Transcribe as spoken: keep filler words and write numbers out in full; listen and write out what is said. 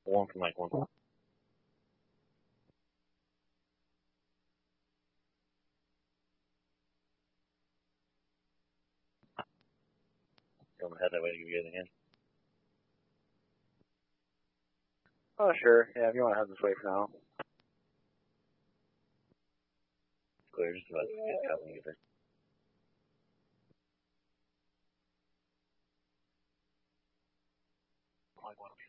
One from like one. Go ahead that way to give you guys a hand. Oh, sure. Yeah, if you want to have this way for now. Clear, just about to get out when you get there. Like one.